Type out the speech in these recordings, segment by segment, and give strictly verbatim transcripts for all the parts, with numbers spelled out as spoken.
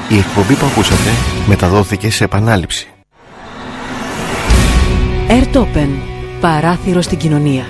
Η εκπομπή που ακούσατε μεταδόθηκε σε επανάληψη. Airtopen, παράθυρο στην κοινωνία.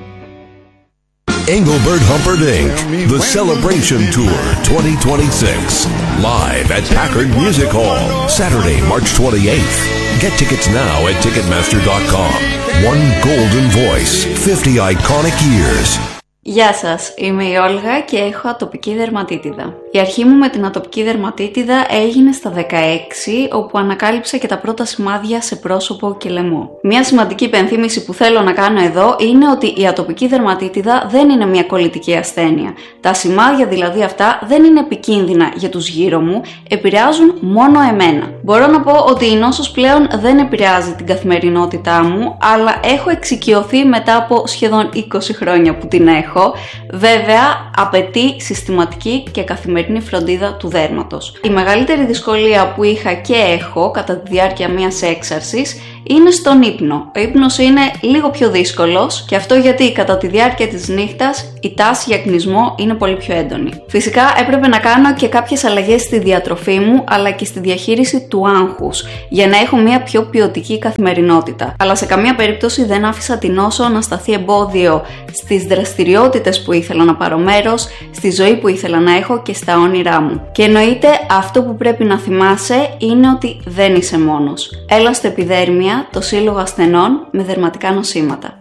Engelbert Humperdinck, The Celebration Tour twenty twenty-six, live at Packard Music Hall, Saturday, March twenty-eighth. Get tickets now at ticketmaster dot com. One golden voice, fifty iconic years. Γεια σας, είμαι η Όλγα και έχω ατοπική δερματίτιδα. Η αρχή μου με την ατοπική δερματίτιδα έγινε στα δεκαέξι, όπου ανακάλυψα και τα πρώτα σημάδια σε πρόσωπο και λαιμό. Μια σημαντική υπενθύμηση που θέλω να κάνω εδώ είναι ότι η ατοπική δερματίτιδα δεν είναι μια κολλητική ασθένεια. Τα σημάδια δηλαδή αυτά δεν είναι επικίνδυνα για τους γύρω μου, επηρεάζουν μόνο εμένα. Μπορώ να πω ότι η νόσος πλέον δεν επηρεάζει την καθημερινότητά μου, αλλά έχω εξοικειωθεί μετά από σχεδόν είκοσι χρόνια που την έχω. Βέβαια, απαιτεί συστηματική και καθημερινή φροντίδα του δέρματος. Η μεγαλύτερη δυσκολία που είχα και έχω κατά τη διάρκεια μιας έξαρσης είναι στον ύπνο. Ο ύπνος είναι λίγο πιο δύσκολος και αυτό γιατί κατά τη διάρκεια της νύχτας η τάση για κνισμό είναι πολύ πιο έντονη. Φυσικά έπρεπε να κάνω και κάποιες αλλαγές στη διατροφή μου αλλά και στη διαχείριση του άγχους για να έχω μια πιο ποιοτική καθημερινότητα. Αλλά σε καμία περίπτωση δεν άφησα την νόσο να σταθεί εμπόδιο στις δραστηριότητες που ήθελα να πάρω μέρος, στη ζωή που ήθελα να έχω και στα όνειρά μου. Και εννοείται αυτό που πρέπει να θυμάσαι είναι ότι δεν είσαι μόνος. Έλα στο Επιδέρμια, το Σύλλογο Ασθενών με Δερματικά Νοσήματα.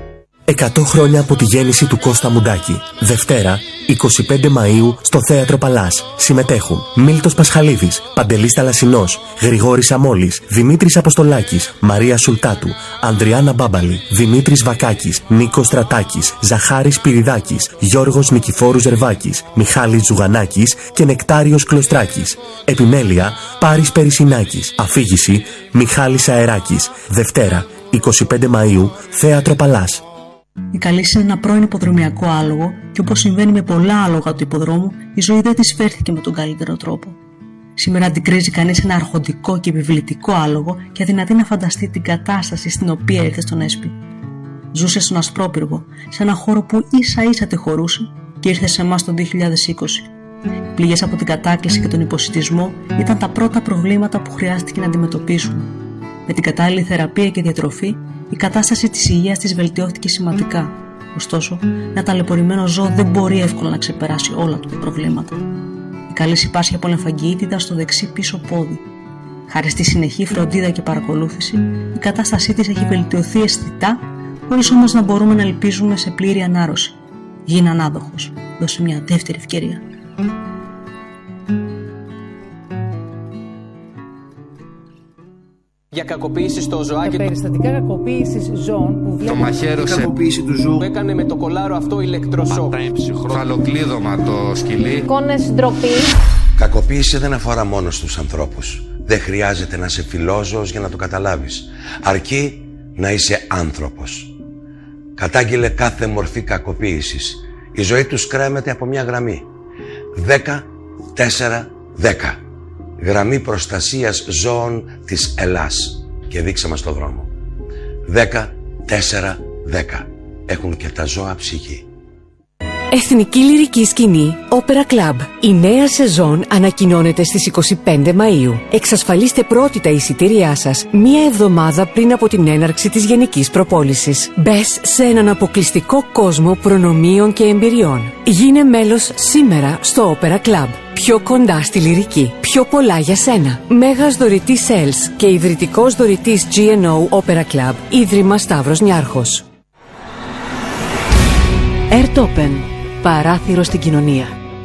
εκατό χρόνια από τη γέννηση του Κώστα Μουντάκη. Δευτέρα, εικοστή πέμπτη Μαΐου, στο Θέατρο Παλάς. Συμμετέχουν Μίλτος Πασχαλίδης, Παντελής Θαλασσινός, Γρηγόρης Αμόλης, Δημήτρης Αποστολάκης, Μαρία Σουλτάτου, Ανδριάννα Μπάμπαλη, Δημήτρης Βακάκης, Νίκος Στρατάκης, Ζαχάρης Πυριδάκης, Γιώργος Νικηφόρου Ζερβάκης, Μιχάλης Ζουγανάκης και Νεκτάριος Κλωστράκης. Επιμέλεια, Πάρης Περισσινάκης. Αφήγηση, Μιχάλης Αεράκης. Δευτέρα, εικοστή πέμπτη Μαΐου, Θέατρο Παλάς. Η Καλύση είναι ένα πρώην υποδρομιακό άλογο και όπως συμβαίνει με πολλά άλογα του υποδρόμου, η ζωή δεν της φέρθηκε με τον καλύτερο τρόπο. Σήμερα αντικρίζει κανείς ένα αρχοντικό και επιβλητικό άλογο και αδυνατεί να φανταστεί την κατάσταση στην οποία ήρθε στον Έσπι. Ζούσε στον Ασπρόπυργο, σε ένα χώρο που ίσα ίσα τη χωρούσε και ήρθε σε εμάς το δύο χιλιάδες είκοσι. Οι πληγές από την κατάκληση και τον υποσιτισμό ήταν τα πρώτα προβλήματα που χρειάστηκε να αντιμετωπίσουμε. Με την κατάλληλη θεραπεία και διατροφή, η κατάσταση της υγείας της βελτιώθηκε σημαντικά. Ωστόσο, ένα ταλαιπωρημένο ζώο δεν μπορεί εύκολα να ξεπεράσει όλα του τα προβλήματα. Η Καλύση πάσχει από λεμφαγγιήτιδα στο δεξί πίσω πόδι. Χάρη στη συνεχή φροντίδα και παρακολούθηση, η κατάστασή της έχει βελτιωθεί αισθητά, χωρίς όμως να μπορούμε να ελπίζουμε σε πλήρη ανάρρωση. Γίνε ανάδοχος. Δώσε μια δεύτερη ευκαιρία. Για κακοποίηση στο ζωάκι. Για περιστατικά κακοποίησης ζώων που βλέπουν. Το μαχαίρωσε. Κακοποίηση του ζώου. Που έκανε με το κολάρο αυτό ηλεκτροσόκ. Φαλοκλείδωμα το σκυλί. Εικόνες ντροπή. Κακοποίηση δεν αφορά μόνο στους ανθρώπους. Δεν χρειάζεται να είσαι φιλόζωος για να το καταλάβεις. Αρκεί να είσαι άνθρωπος. Κατάγγειλε κάθε μορφή κακοποίησης. Η ζωή τους κρέμεται από μια γραμμή. δέκα τέσσερα δέκα. Γραμμή προστασίας ζώων της Ελλάς. Και δείξε μας το δρόμο. δέκα τέσσερα δέκα. Έχουν και τα ζώα ψυχή. Εθνική Λυρική Σκηνή Opera Club. Η νέα σεζόν ανακοινώνεται στις εικοστή πέμπτη Μαΐου. Εξασφαλίστε πρώτη τα εισιτήριά σας μία εβδομάδα πριν από την έναρξη της γενικής προπόλησης. Μπες σε έναν αποκλειστικό κόσμο προνομίων και εμπειριών. Γίνε μέλος σήμερα στο Opera Club. Πιο κοντά στη λυρική. Πιο πολλά για σένα. Μέγας δωρητής Sales και ιδρυτικός δωρητής τζι εν ο Opera Club. Ίδρυμα Σταύρος Νιάρχος. Airtopen. Παράθυρο στην κοινωνία.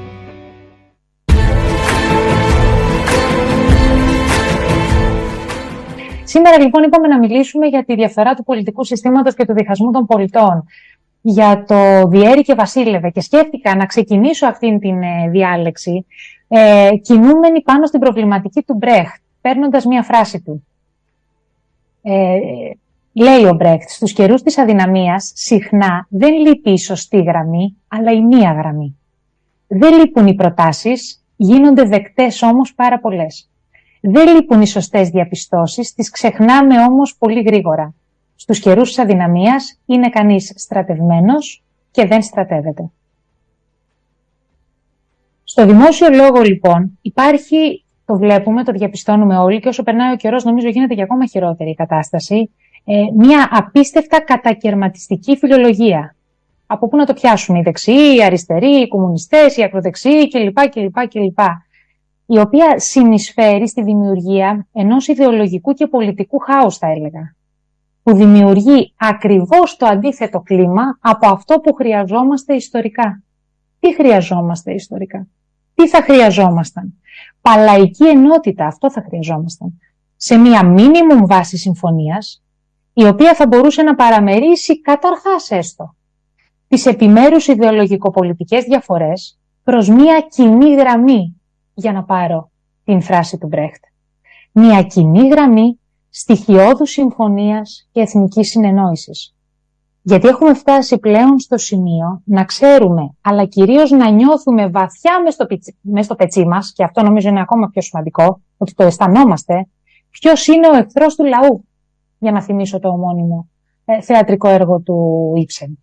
Σήμερα λοιπόν είπαμε να μιλήσουμε για τη διαφθορά του πολιτικού συστήματος και του διχασμού των πολιτών. Για το διέρη και βασίλευε και σκέφτηκα να ξεκινήσω αυτήν την ε, διάλεξη ε, κινούμενη πάνω στην προβληματική του Μπρέχτ, παίρνοντας μία φράση του. Ε, λέει ο Μπρέχτ, στους καιρούς της αδυναμίας συχνά δεν λείπει η σωστή γραμμή, αλλά η μία γραμμή. Δεν λείπουν οι προτάσεις, γίνονται δεκτές όμως πάρα πολλές. Δεν λείπουν οι σωστές διαπιστώσεις, τις ξεχνάμε όμως πολύ γρήγορα. Στους καιρούς της αδυναμίας είναι κανείς στρατευμένος και δεν στρατεύεται. Στο δημόσιο λόγο λοιπόν υπάρχει το βλέπουμε, το διαπιστώνουμε όλοι και όσο περνάει ο καιρός νομίζω γίνεται και ακόμα χειρότερη η κατάσταση. Ε, μια απίστευτα κατακερματιστική φιλολογία. Από πού να το πιάσουν οι δεξιοί, οι αριστεροί, οι κομμουνιστές, οι ακροδεξιοί κλπ. κλπ, κλπ. Η οποία συνεισφέρει στη δημιουργία ενός ιδεολογικού και πολιτικού χάους, θα έλεγα. Που δημιουργεί ακριβώς το αντίθετο κλίμα από αυτό που χρειαζόμαστε ιστορικά. Τι χρειαζόμαστε ιστορικά? Τι θα χρειαζόμασταν? Παλαϊκή ενότητα, αυτό θα χρειαζόμασταν. Σε μία μίνιμουμ βάση συμφωνίας, η οποία θα μπορούσε να παραμερίσει καταρχάς έστω τις επιμέρους ιδεολογικοπολιτικές διαφορές προς μία κοινή γραμμή, για να πάρω την φράση του Μπρέχτ. Μία κοινή γραμμή στοιχειώδους συμφωνίας και εθνικής συνεννόησης. Γιατί έχουμε φτάσει πλέον στο σημείο να ξέρουμε, αλλά κυρίως να νιώθουμε βαθιά μες στο, πιτσι, μες στο πετσί μας, και αυτό νομίζω είναι ακόμα πιο σημαντικό, ότι το αισθανόμαστε, ποιος είναι ο εχθρός του λαού, για να θυμίσω το ομώνυμο ε, θεατρικό έργο του Ήψεν.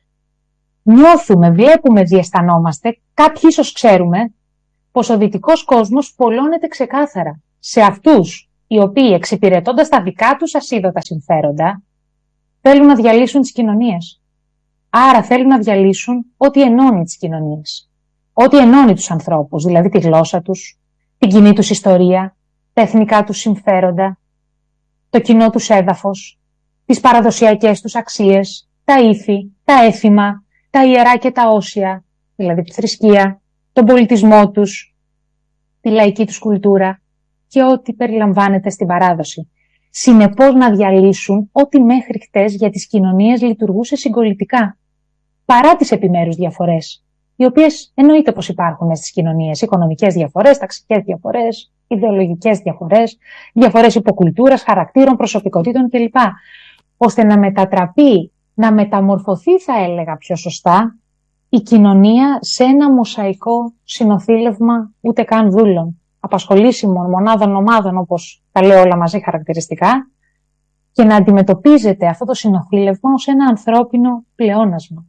Νιώθουμε, βλέπουμε, διαισθανόμαστε, κάποιοι ίσως ξέρουμε, πως ο δυτικός κόσμος πολλώνεται ξεκάθαρα σε αυτούς οι οποίοι εξυπηρετώντας τα δικά τους ασίδωτα συμφέροντα θέλουν να διαλύσουν τις κοινωνίες. Άρα θέλουν να διαλύσουν ό,τι ενώνει τις κοινωνίες. Ό,τι ενώνει τους ανθρώπους, δηλαδή τη γλώσσα τους, την κοινή τους ιστορία, τα εθνικά τους συμφέροντα, το κοινό τους έδαφος, τις παραδοσιακές τους αξίες, τα ήθη, τα έθιμα, τα ιερά και τα όσια, δηλαδή τη θρησκεία, τον πολιτισμό τους, τη λαϊκή τους κουλτούρα και ό,τι περιλαμβάνεται στην παράδοση. Συνεπώς να διαλύσουν ό,τι μέχρι χτες για τις κοινωνίες λειτουργούσε συγκολητικά, παρά τις επιμέρους διαφορές, οι οποίες εννοείται πως υπάρχουν στις κοινωνίες, οικονομικές διαφορές, ταξικές διαφορές, ιδεολογικές διαφορές, διαφορές υποκουλτούρας, χαρακτήρων, προσωπικότητων κλπ. Ώστε να μετατραπεί, να μεταμορφωθεί, θα έλεγα πιο σωστά, η κοινωνία σε ένα μοσαϊκό συνοθήλευμα ούτε καν δούλων, απασχολήσιμων, μονάδων, ομάδων, όπως τα λέω όλα μαζί χαρακτηριστικά, και να αντιμετωπίζεται αυτό το συνοθήλευμα ως ένα ανθρώπινο πλεόνασμα.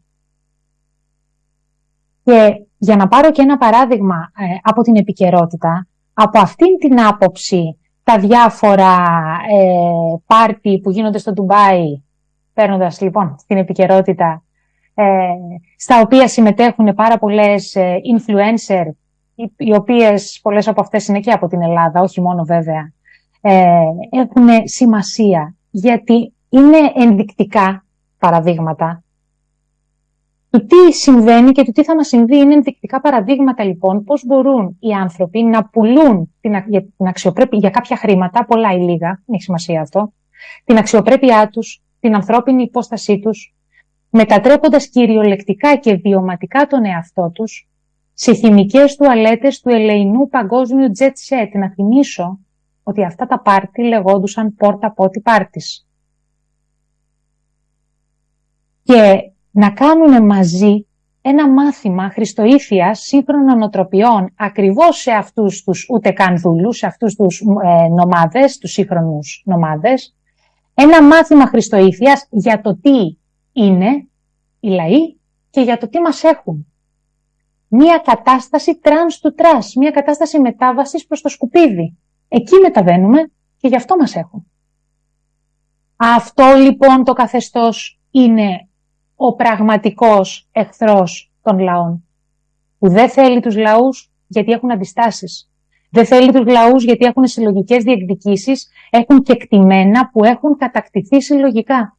Και για να πάρω και ένα παράδειγμα ε, από την επικαιρότητα, από αυτήν την άποψη τα διάφορα ε, πάρτι που γίνονται στο Ντουμπάι, παίρνοντας λοιπόν την επικαιρότητα, ε, στα οποία συμμετέχουν πάρα πολλές ε, influencer, οι, οι οποίες πολλές από αυτές είναι και από την Ελλάδα, όχι μόνο βέβαια, ε, έχουν σημασία, γιατί είναι ενδεικτικά παραδείγματα του τι συμβαίνει και του τι θα μας συμβεί. Είναι ενδεικτικά παραδείγματα λοιπόν πώς μπορούν οι άνθρωποι να πουλούν την, για, την αξιοπρέπεια, για κάποια χρήματα, πολλά ή λίγα, δεν έχει σημασία αυτό, την αξιοπρέπειά τους, την ανθρώπινη υπόστασή τους, μετατρέποντας κυριολεκτικά και βιωματικά τον εαυτό τους σε θυμικές τουαλέτες του ελεηνού παγκόσμιου jet set. Να θυμίσω ότι αυτά τα πάρτι λεγόντουσαν πόρτα πότι πάρτις. Και να κάνουν μαζί ένα μάθημα χριστοήθειας σύγχρονων νοοτροπιών ακριβώς σε αυτούς τους ούτε καν δούλους, σε αυτούς τους ε, νομάδες, τους σύγχρονους νομάδες, ένα μάθημα χριστοήθειας για το τι είναι οι λαοί και για το τι μας έχουν. Μία κατάσταση τρανς του τρας, μία κατάσταση μετάβασης προς το σκουπίδι. Εκεί μεταβαίνουμε και γι' αυτό μας έχουν. Αυτό λοιπόν το καθεστώς είναι ο πραγματικός εχθρός των λαών, που δεν θέλει τους λαούς γιατί έχουν αντιστάσεις. Δεν θέλει τους λαούς γιατί έχουν συλλογικές διεκδικήσεις, έχουν κεκτημένα που έχουν κατακτηθεί συλλογικά.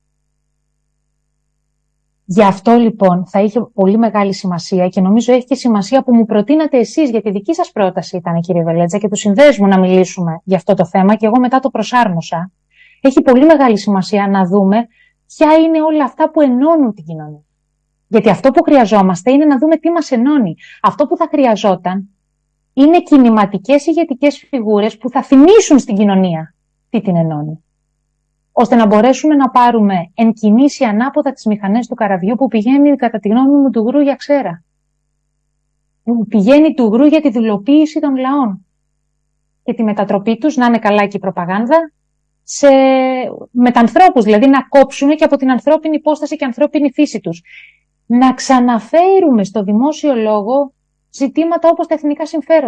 Γι' αυτό λοιπόν θα είχε πολύ μεγάλη σημασία και νομίζω έχει και σημασία που μου προτείνατε εσείς, γιατί δική σας πρόταση ήταν, κύριε Βελέτζα, και του συνδέσμου να μιλήσουμε για αυτό το θέμα και εγώ μετά το προσάρμοσα. Έχει πολύ μεγάλη σημασία να δούμε ποια είναι όλα αυτά που ενώνουν την κοινωνία. Γιατί αυτό που χρειαζόμαστε είναι να δούμε τι μας ενώνει. Αυτό που θα χρειαζόταν είναι κινηματικές ηγετικές φιγούρες που θα θυμίσουν στην κοινωνία τι την ενώνει. Ώστε να μπορέσουμε να πάρουμε εν κινήσει ανάποδα τις μηχανές του καραβιού που πηγαίνει, κατά τη γνώμη μου, του γρου για ξέρα. Που πηγαίνει του γρου για τη δουλοποίηση των λαών. Και τη μετατροπή τους, να είναι καλά και η προπαγάνδα, σε μετανθρώπους, δηλαδή να κόψουν και από την ανθρώπινη υπόσταση και ανθρώπινη φύση τους. Να ξαναφέρουμε στο δημόσιο λόγο ζητήματα όπως τα εθνικά συμφέροντα.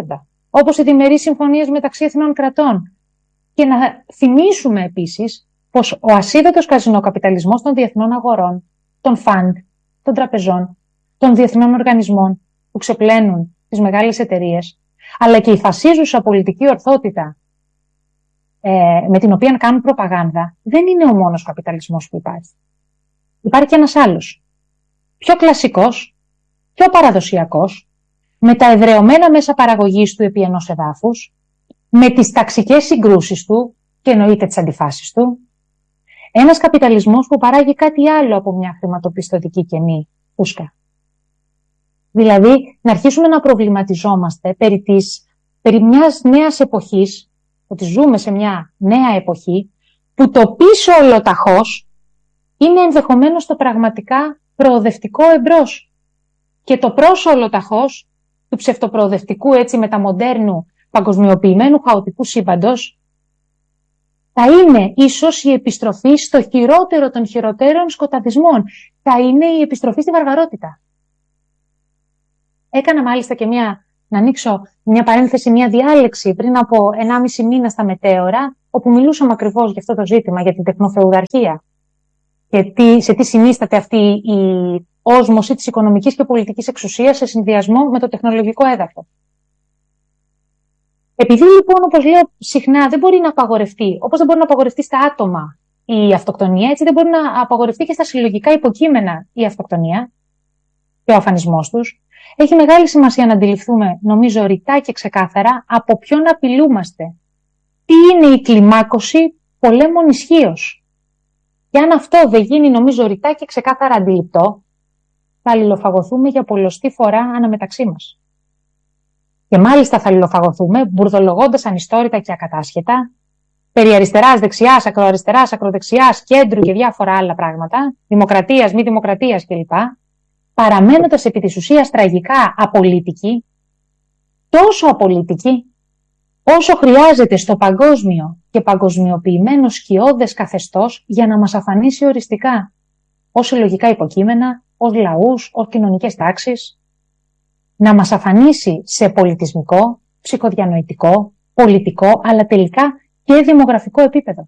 όπως οι διμερείς συμφωνίες μεταξύ εθνών κρατών. Και να θυμίσουμε επίσης πως ο ασίδωτος καζινοκαπιταλισμός των διεθνών αγορών, των φαντ, των τραπεζών, των διεθνών οργανισμών που ξεπλένουν τις μεγάλες εταιρείες, αλλά και η φασίζουσα πολιτική ορθότητα ε, με την οποία κάνουν προπαγάνδα, δεν είναι ο μόνος καπιταλισμός που υπάρχει. Υπάρχει και ένας άλλος, πιο κλασικός, πιο παραδοσιακός, με τα εδραιωμένα μέσα παραγωγής του επί ενός εδάφους, με τις ταξικές συγκρούσεις του και εννοείται τις αντιφάσεις του, ένας καπιταλισμός που παράγει κάτι άλλο από μια χρηματοπιστωτική κενή φούσκα. Δηλαδή, να αρχίσουμε να προβληματιζόμαστε περί, της, περί μιας νέας εποχής, ότι ζούμε σε μια νέα εποχή, που το πίσω ολοταχώς είναι ενδεχομένως το πραγματικά προοδευτικό εμπρός. Και το πρόσω ολοταχώς του ψευτοπροοδευτικού, έτσι μεταμοντέρνου, παγκοσμιοποιημένου χαοτικού σύμπαντος, θα είναι ίσως η επιστροφή στο χειρότερο των χειροτέρων σκοταδισμών. Θα είναι η επιστροφή στη βαρβαρότητα. Έκανα μάλιστα και μια, να ανοίξω μια παρένθεση, μια διάλεξη πριν από ενάμιση μήνα στα Μετέωρα, όπου μιλούσαμε ακριβώς για αυτό το ζήτημα, για την τεχνοφεουδαρχία. Και τι, σε τι συνίσταται αυτή η όσμωση της οικονομικής και πολιτικής εξουσίας σε συνδυασμό με το τεχνολογικό έδαφος. Επειδή λοιπόν, όπως λέω συχνά, δεν μπορεί να απαγορευτεί, όπως δεν μπορεί να απαγορευτεί στα άτομα η αυτοκτονία, έτσι δεν μπορεί να απαγορευτεί και στα συλλογικά υποκείμενα η αυτοκτονία και ο αφανισμός τους, έχει μεγάλη σημασία να αντιληφθούμε, νομίζω, ρητά και ξεκάθαρα από ποιον απειλούμαστε. Τι είναι η κλιμάκωση πολέμων ισχύως. Και αν αυτό δεν γίνει, νομίζω, ρητά και ξεκάθαρα αντιληπτό, θα αλληλοφαγωθούμε για πολλοστή φορά αναμεταξύ μας. Και μάλιστα θα αλληλοφαγωθούμε μπουρδολογώντας ανιστόρητα και ακατάσχετα, περί αριστεράς, δεξιάς, ακροαριστεράς, ακροδεξιάς, κέντρου και διάφορα άλλα πράγματα, δημοκρατίας, μη δημοκρατίας κλπ. Παραμένοντας επί της ουσίας τραγικά απολύτικοι, τόσο απολύτικοι, όσο χρειάζεται στο παγκόσμιο και παγκοσμιοποιημένο σκιώδες καθεστώς για να μας αφανίσει οριστικά, ως συλλογικά υποκείμενα, ως λαούς, ως κοινωνικές τάξεις, να μας αφανίσει σε πολιτισμικό, ψυχοδιανοητικό, πολιτικό, αλλά τελικά και δημογραφικό επίπεδο.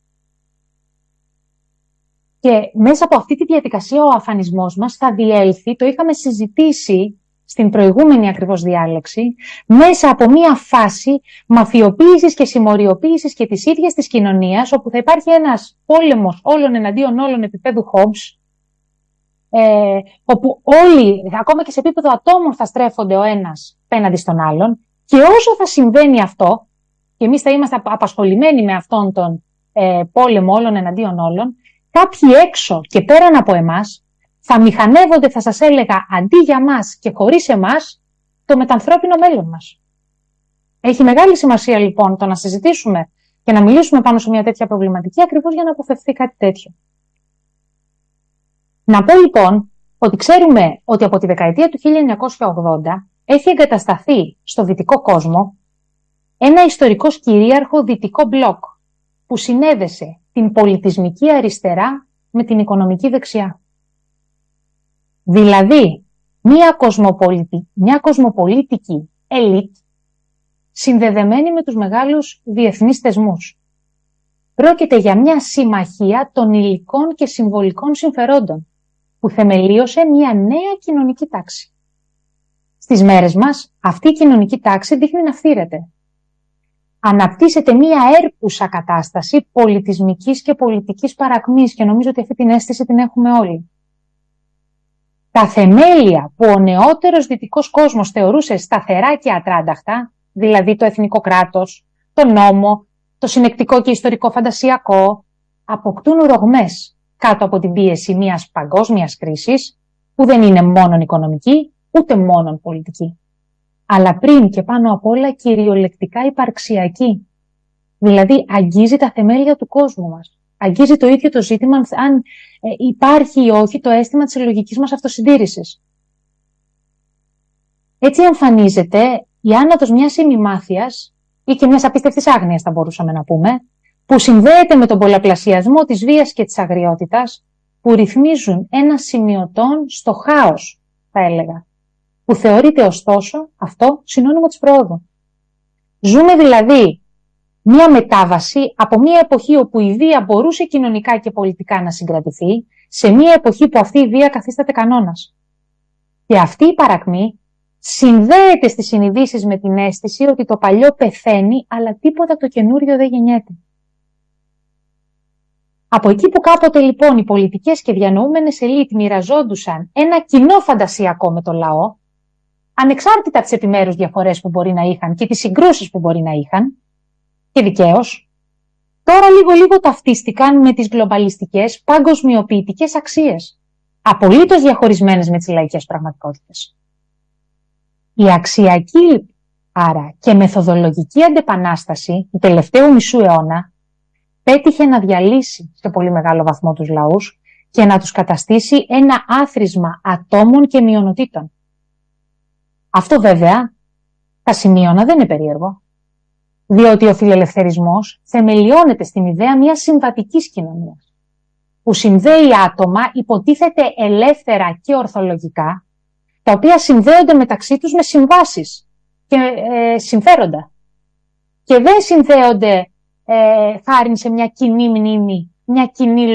Και μέσα από αυτή τη διαδικασία ο αφανισμός μας θα διέλθει, το είχαμε συζητήσει στην προηγούμενη ακριβώς διάλεξη, μέσα από μια φάση μαφιοποίησης και συμμοριοποίησης και της ίδιας της κοινωνίας, όπου θα υπάρχει ένας πόλεμος όλων εναντίον όλων επίπεδου Hobbes, ε, όπου όλοι, ακόμα και σε επίπεδο ατόμων, θα στρέφονται ο ένας πέναντι στον άλλον, και όσο θα συμβαίνει αυτό, και εμείς θα είμαστε απασχολημένοι με αυτόν τον ε, πόλεμο όλων εναντίον όλων, κάποιοι έξω και πέραν από εμάς θα μηχανεύονται, θα σας έλεγα, αντί για μας και χωρίς εμάς, το μετανθρώπινο μέλλον μας. Έχει μεγάλη σημασία λοιπόν το να συζητήσουμε και να μιλήσουμε πάνω σε μια τέτοια προβληματική, ακριβώς για να αποφευθεί κάτι τέτοιο. Να πω λοιπόν ότι ξέρουμε ότι από τη δεκαετία του χίλια εννιακόσια ογδόντα έχει εγκατασταθεί στο δυτικό κόσμο ένα ιστορικός κυρίαρχο δυτικό μπλοκ που συνέδεσε την πολιτισμική αριστερά με την οικονομική δεξιά. Δηλαδή, μια, κοσμοπολίτη, μια κοσμοπολίτικη ελίτ συνδεδεμένη με τους μεγάλους διεθνείς θεσμούς. Πρόκειται για μια συμμαχία των υλικών και συμβολικών συμφερόντων που θεμελίωσε μια νέα κοινωνική τάξη. Στις μέρες μας, αυτή η κοινωνική τάξη δείχνει να φθήρεται. Αναπτύσσεται μια έρπουσα κατάσταση πολιτισμικής και πολιτικής παρακμής και νομίζω ότι αυτή την αίσθηση την έχουμε όλοι. Τα θεμέλια που ο νεότερος δυτικός κόσμος θεωρούσε σταθερά και ατράνταχτα, δηλαδή το εθνικό κράτος, το νόμο, το συνεκτικό και ιστορικό φαντασιακό, αποκτούν ρογμές κάτω από την πίεση μιας παγκόσμιας κρίσης που δεν είναι μόνον οικονομική ούτε μόνον πολιτική, αλλά πριν και πάνω απ' όλα κυριολεκτικά υπαρξιακή. Δηλαδή αγγίζει τα θεμέλια του κόσμου μας. Αγγίζει το ίδιο το ζήτημα αν ε, υπάρχει ή όχι το αίσθημα της συλλογικής μας αυτοσυντήρησης. Έτσι εμφανίζεται η άνοδος μιας ημιμάθειας ή και μιας απίστευτης άγνοιας, θα μπορούσαμε να πούμε, που συνδέεται με τον πολλαπλασιασμό της βίας και της αγριότητας, που ρυθμίζουν ένα σημειωτόν στο χάος, θα έλεγα, που θεωρείται ωστόσο αυτό συνώνυμο της πρόοδου. Ζούμε δηλαδή μία μετάβαση από μία εποχή όπου η βία μπορούσε κοινωνικά και πολιτικά να συγκρατηθεί, σε μία εποχή που αυτή η βία καθίσταται κανόνας. Και αυτή η παρακμή συνδέεται στις συνειδήσεις με την αίσθηση ότι το παλιό πεθαίνει, αλλά τίποτα το καινούριο δεν γεννιέται. Από εκεί που κάποτε λοιπόν οι πολιτικές και διανοούμενες ελίτ μοιραζόντουσαν ένα κοινό φαντασιακό με το λαό, ανεξάρτητα από τις επιμέρους διαφορές που μπορεί να είχαν και τις συγκρούσεις που μπορεί να είχαν, και δικαίως, τώρα λίγο-λίγο ταυτίστηκαν με τις γλωμπαλιστικές παγκοσμιοποιητικές αξίες, απολύτως διαχωρισμένες με τις λαϊκές πραγματικότητες. Η αξιακή, άρα και μεθοδολογική αντεπανάσταση του τελευταίου μισού αιώνα πέτυχε να διαλύσει σε πολύ μεγάλο βαθμό τους λαούς και να τους καταστήσει ένα άθροισμα ατόμων και μειονοτήτων. Αυτό βέβαια, τα σημείωνα, δεν είναι περίεργο, διότι ο φιλελευθερισμός θεμελιώνεται στην ιδέα μιας συμβατικής κοινωνίας, που συνδέει άτομα υποτίθεται ελεύθερα και ορθολογικά, τα οποία συνδέονται μεταξύ τους με συμβάσεις και ε, συμφέροντα. Και δεν συνδέονται ε, χάριν σε μια κοινή μνήμη, μια κοινή